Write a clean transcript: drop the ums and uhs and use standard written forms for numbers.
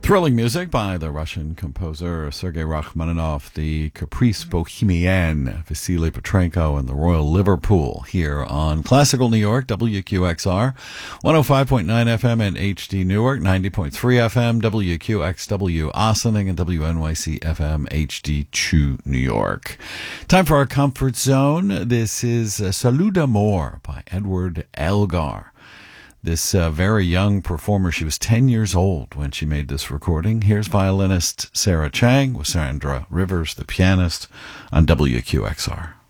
Thrilling music by the Russian composer Sergei Rachmaninoff, the Caprice Bohemienne, Vasily Petrenko, and the Royal Liverpool here on Classical New York, WQXR, 105.9 FM in HD Newark, 90.3 FM, WQXW Ossining, and WNYC FM HD2 New York. Time for our Comfort Zone. This is Salut d'Amour by Edward Elgar. This very young performer, she was 10 years old when she made this recording. Here's violinist Sarah Chang with Sandra Rivers, the pianist, on WQXR.